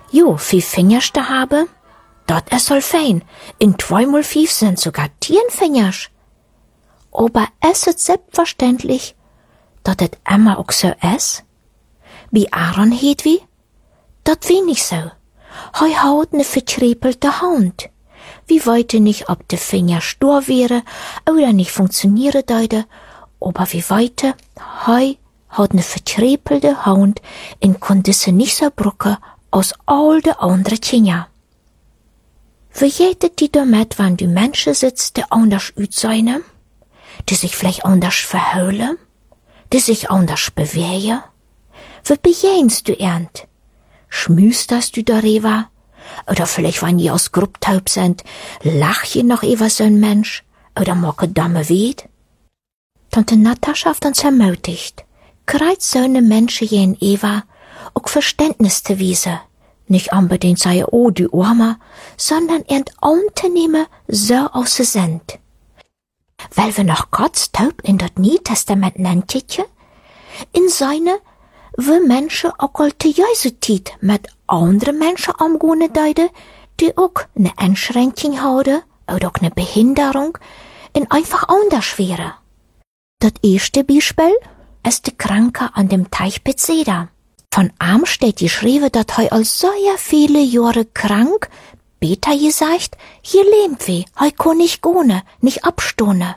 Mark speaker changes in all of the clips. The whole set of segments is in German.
Speaker 1: Jo, 5 Fingers te haben, dat is al fein. In 2 mal 5 sind sogar 10 Fingers. Aber es ist selbstverständlich, dat het immer auch so ist. Bei Aaron heet wie? Dat wie nicht so. Hei haut ne vertrepelte Hand. Wie weite nicht, ob de Finger stur wäre oder nicht funktioniere deide, aber wie weite, hei haut ne vertrepelte Hand in konnte nicht so brucke aus all de andere Kinder. Wie jetet die damit, wann die Menschen sitzt, die anders ütseunen, die sich vielleicht anders verheulen, die sich anders bewegen? Wie bejehnst du ernt? Schmüsterst du darüber? Oder vielleicht, wenn ihr aus Grupptaub sind, lach je noch über so ein Mensch? Oder mocke Damme weht? Tante Natascha hat uns ermutigt, kreit so eine Menschen je in Eva, auch Verständnis zu wiesen. Nicht unbedingt sei oh, die Arme, sondern ernt anzunehmen, so aus sie sind. Weil wir noch Gottes Taub in das Neue Testament nennt, in seine wie Menschen auch alte Jesutit mit anderen Menschen umgehen deide, die auch eine Einschränkung haben oder auch eine Behinderung und einfach anders wäre. Das erste Beispiel ist der Kranke an dem Teich Bethesda. Von ihm steht geschrieben, dass er als sehr viele Jahre krank, besser gesagt, hier lebt wie, er kann nicht gehen, nicht abstohne.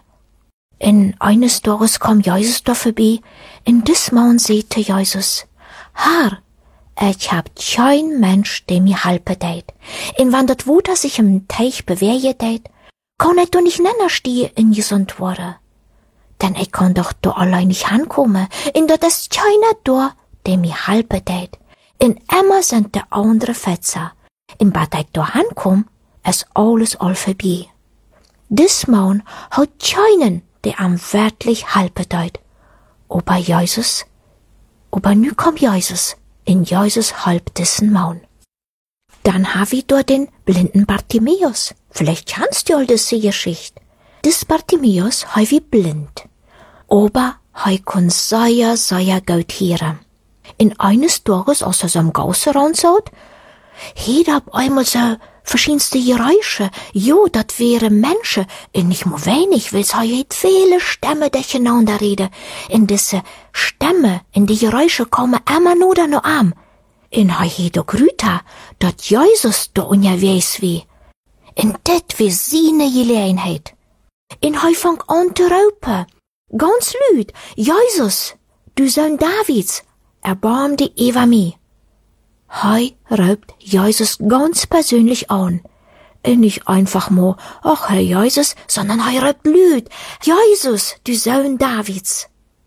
Speaker 1: In eines Tages kam Jesus da vorbei, in des Mann sagte Jesus, Herr, ich hab kein Mensch, der mir halpe deit. In wann dat Wuter sich im Teich bewege deit, kann ich doch nicht nennen stehen in gesund wurde. Denn ich kann doch da allein nicht ankommen, in dat ist keiner da, der mir halpe deit. In immer sind de andere Fetzer. In bad ich da ankomm, ist alles all vorbei. Dis Mann hat keinen, der am wirklich halpe deit. Aber Jesus, aber nu kommt Jesus, in Jesus halb diesen Mann. Dann hab ich dort den blinden Bartimäus. Vielleicht kannst du all diese Geschichte. Dis Bartimäus hei wie blind. Aber hei kann sehr gut hören. In eines Tages, als er so am Gausse ransaut, hat ab einmal so verschiedenste Geräusche. Jo, dat wäre Menschen, und nicht nur wenig, weil es hat viele Stämme durcheinander reden. In diese Stämme, in die Geräusche kommen immer nur da noch an. In hat auch Rüta, dat Jesus da unterwegs wie. In det wie seine Gelegenheit. In hei fang an zu raupen. Ganz laut, Jesus, du Sohn Davids, erbarm dich über mich. Hei raubt Jesus ganz persönlich an. Nicht einfach mal, ach Herr Jesus, sondern hei raubt laut, Jesus, du Sohn Davids.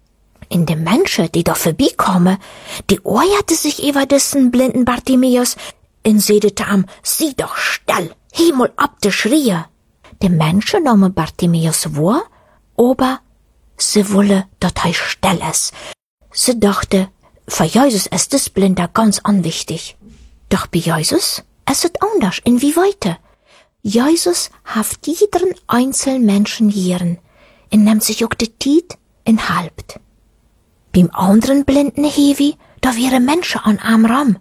Speaker 1: In de Menschen, die da vorbeikommen, die ohrte sich über diesen blinden Bartimäus und sedete am, sieh doch still, himmel ab de Schrie. Die Menschen nahmen Bartimäus wahr, aber sie wolle, dat hei still ist. Sie dachte, für Jesus ist das Blinder ganz unwichtig. Doch bei Jesus ist es anders, inwieweit. Jesus haft jeden einzelnen Menschen hier und nimmt sich auch die Zeit in halbt. Beim anderen blinden Hevi, da wäre Menschen an am Ram.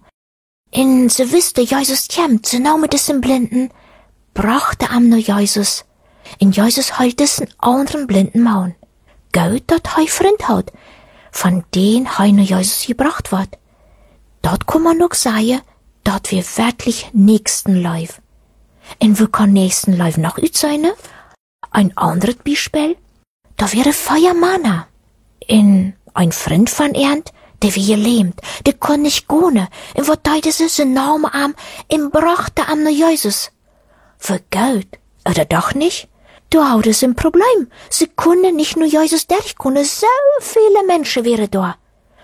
Speaker 1: Und sie wüsste, Jesus kämmt, sie nahm diesen Blinden, brachte am nur Jesus. Und Jesus heilt diesen anderen blinden Mann. Gut, dat hei Freund hat, von den hei nur Jesus gebracht wird. Dort kann man noch sagen, dort wir wirklich nächsten Leib. Und wo kann nächsten Leib noch üt sein? Ein anderes Beispiel, da wäre Feuermanner. In ein Freund von Ernt, der wie gelähmt, der kann nicht gehen, und wo teite sie sein Name am, und brachte am nur Jesus. Für Geld, oder doch nicht? Du haut es ein Problem. Sie können nicht nur Jesus durchkommen, so viele Menschen wären da.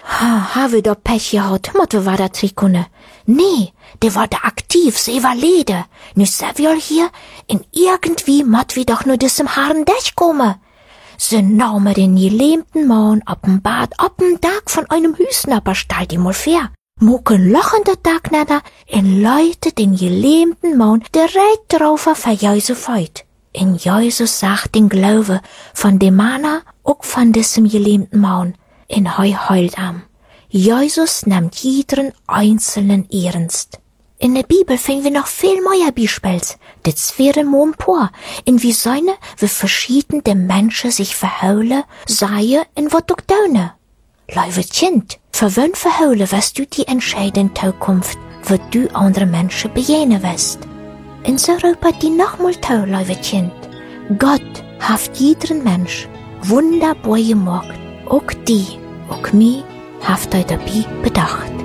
Speaker 1: Habe da Pech gehabt, Motto war da Trikone. Nee, der war da aktiv, sie war Lede. Nu sind wir hier, und irgendwie mott wir doch nur diesem Haaren durchkommen. Sie nahmen den gelähmten Mann ab'm Bad, ab'm Tag von einem Hüsnapper, stell dir mal vor. Mucken lachende Tagnader, und Leute den gelähmten Mann direkt drauf für Jesus feit. In Jesus sagt den Glaube von dem Mann, auch von diesem gelähmten Mann, in hei heult am. Jesus nimmt jeden einzelnen ernst. In der Bibel finden wir noch viel mehr Beispiele. Das wäre mon paar, in wie seine, wie verschiedene Menschen sich verheulen, seien und was auch tun. Liebe Kind, für wen verheulen wirst du die entscheidende Zukunft, wo du andere Menschen begegnen wirst? In Europa die nochmal tau, liebe Kind. Gott hat jeden Mensch wunderbar gemacht. Auch die, auch mich, hat er dabei bedacht.